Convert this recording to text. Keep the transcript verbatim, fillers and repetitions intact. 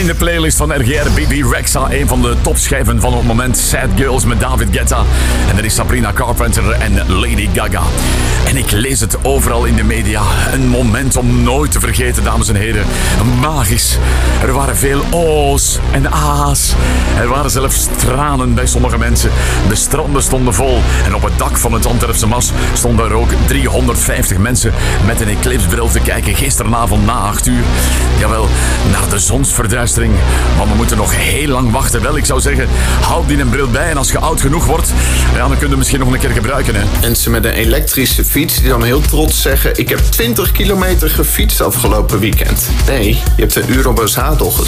de playlist van R G R. B B Rexha, een van de topschijven van het moment. Sad Girls met David Guetta. En er is Sabrina Carpenter en Lady Gaga. En ik lees het overal in de media. Een moment om nooit te vergeten, dames en heren. Magisch. Er waren veel O's en A's. Er waren zelfs tranen bij sommige mensen. De stranden stonden vol. En op het dak van het Antwerpse Mas stonden er ook driehonderdvijftig mensen met een eclipsebril te kijken gisteravond na acht uur. Jawel, naar de zonsverduistering. Maar we moeten nog heel lang wachten. Wel, ik zou zeggen, houd die een bril bij. En als je oud genoeg wordt, ja, dan kun je misschien nog een keer gebruiken. Hè. Mensen met een elektrische fiets die dan heel trots zeggen: ik heb twintig kilometer gefietst afgelopen weekend. Nee, je hebt een uur op een zadel gezeten.